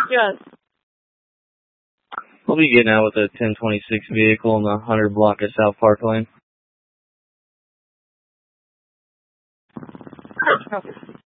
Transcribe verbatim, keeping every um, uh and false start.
Yes. We'll be getting out with a ten twenty-six vehicle in the one hundred block of South Park Lane.